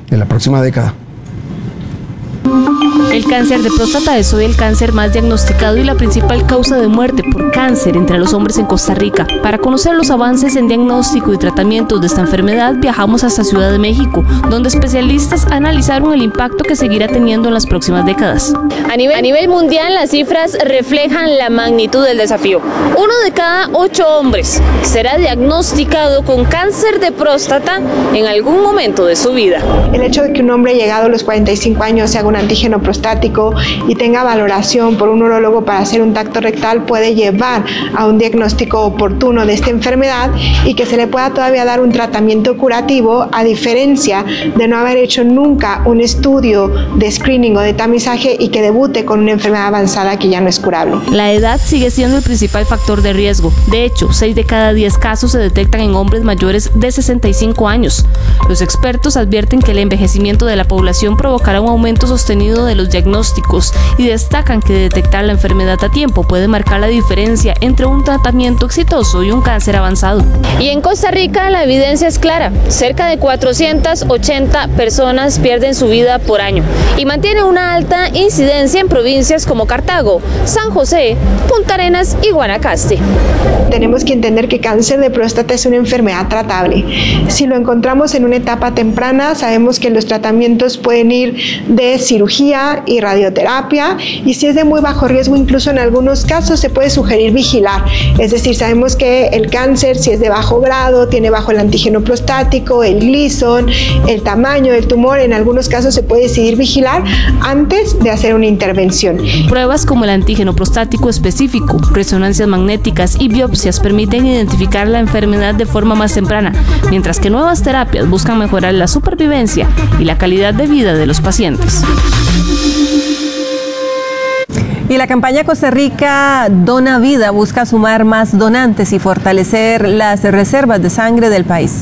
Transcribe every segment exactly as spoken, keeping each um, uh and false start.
en la próxima década. El cáncer de próstata es hoy el cáncer más diagnosticado y la principal causa de muerte por cáncer entre los hombres en Costa Rica. Para conocer los avances en diagnóstico y tratamiento de esta enfermedad, viajamos hasta Ciudad de México, donde especialistas analizaron el impacto que seguirá teniendo en las próximas décadas. A nivel, a nivel mundial, las cifras reflejan la magnitud del desafío. Uno de cada ocho hombres será diagnosticado con cáncer de próstata en algún momento de su vida. El hecho de que un hombre llegado a los cuarenta y cinco años se haga un antígeno prostático y tenga valoración por un urólogo para hacer un tacto rectal puede llevar a un diagnóstico oportuno de esta enfermedad y que se le pueda todavía dar un tratamiento curativo, a diferencia de no haber hecho nunca un estudio de screening o de tamizaje y que debute con una enfermedad avanzada que ya no es curable. La edad sigue siendo el principal factor de riesgo. De hecho, seis de cada diez casos se detectan en hombres mayores de sesenta y cinco años. Los expertos advierten que el envejecimiento de la población provocará un aumento sostenido de los diagnósticos y destacan que detectar la enfermedad a tiempo puede marcar la diferencia entre un tratamiento exitoso y un cáncer avanzado. Y en Costa Rica la evidencia es clara. Cerca de cuatrocientas ochenta personas pierden su vida por año y mantiene una alta incidencia en provincias como Cartago, San José, Punta Arenas y Guanacaste. Tenemos que entender que cáncer de próstata es una enfermedad tratable. Si lo encontramos en una etapa temprana, sabemos que los tratamientos pueden ir de cirugía y radioterapia, y si es de muy bajo riesgo, incluso en algunos casos se puede sugerir vigilar. Es decir, sabemos que el cáncer, si es de bajo grado, tiene bajo el antígeno prostático, el Gleason, el tamaño del tumor, en algunos casos se puede decidir vigilar antes de hacer una intervención. Pruebas como el antígeno prostático específico, resonancias magnéticas y biopsias permiten identificar la enfermedad de forma más temprana, mientras que nuevas terapias buscan mejorar la supervivencia y la calidad de vida de los pacientes. Y la campaña Costa Rica Dona Vida busca sumar más donantes y fortalecer las reservas de sangre del país.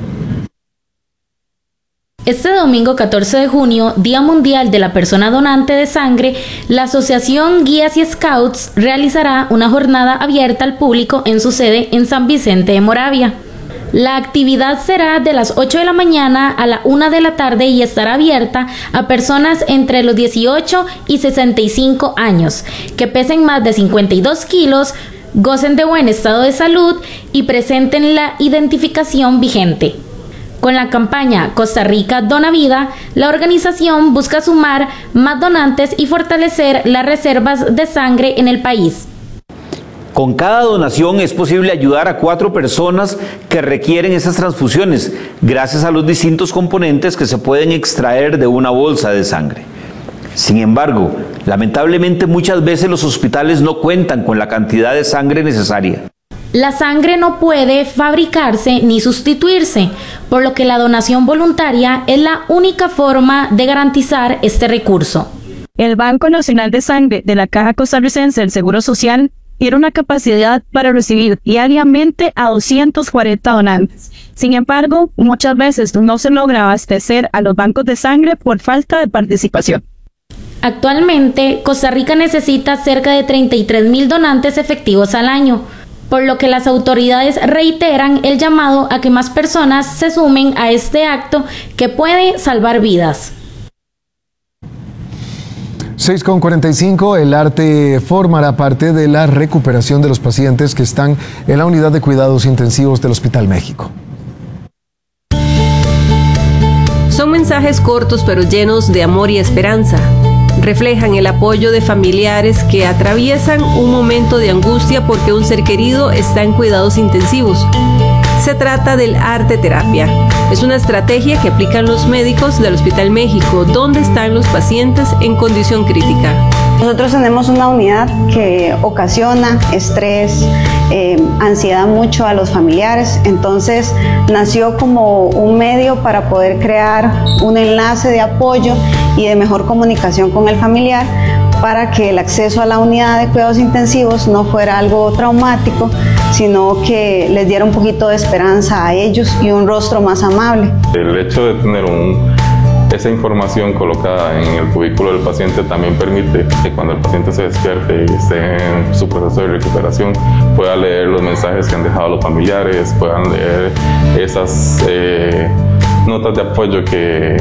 Este domingo catorce de junio, Día Mundial de la Persona Donante de Sangre, la Asociación Guías y Scouts realizará una jornada abierta al público en su sede en San Vicente de Moravia. La actividad será de las ocho de la mañana a la una de la tarde y estará abierta a personas entre los dieciocho y sesenta y cinco años, que pesen más de cincuenta y dos kilos, gocen de buen estado de salud y presenten la identificación vigente. Con la campaña Costa Rica Dona Vida, la organización busca sumar más donantes y fortalecer las reservas de sangre en el país. Con cada donación es posible ayudar a cuatro personas que requieren esas transfusiones, gracias a los distintos componentes que se pueden extraer de una bolsa de sangre. Sin embargo, lamentablemente muchas veces los hospitales no cuentan con la cantidad de sangre necesaria. La sangre no puede fabricarse ni sustituirse, por lo que la donación voluntaria es la única forma de garantizar este recurso. El Banco Nacional de Sangre de la Caja Costarricense del Seguro Social tiene una capacidad para recibir diariamente a doscientos cuarenta donantes. Sin embargo, muchas veces no se logra abastecer a los bancos de sangre por falta de participación. Actualmente, Costa Rica necesita cerca de treinta y tres mil donantes efectivos al año, por lo que las autoridades reiteran el llamado a que más personas se sumen a este acto que puede salvar vidas. seis con cuarenta y cinco, el arte formará parte de la recuperación de los pacientes que están en la unidad de cuidados intensivos del Hospital México. Son mensajes cortos pero llenos de amor y esperanza. Reflejan el apoyo de familiares que atraviesan un momento de angustia porque un ser querido está en cuidados intensivos. Se trata del arte terapia. Es una estrategia que aplican los médicos del Hospital México, donde están los pacientes en condición crítica. Nosotros tenemos una unidad que ocasiona estrés, eh, ansiedad mucho a los familiares, entonces nació como un medio para poder crear un enlace de apoyo y de mejor comunicación con el familiar, para que el acceso a la unidad de cuidados intensivos no fuera algo traumático, sino que les diera un poquito de esperanza a ellos y un rostro más amable. El hecho de tener un, esa información colocada en el cubículo del paciente también permite que cuando el paciente se despierte y esté en su proceso de recuperación pueda leer los mensajes que han dejado los familiares, puedan leer esas eh, notas de apoyo que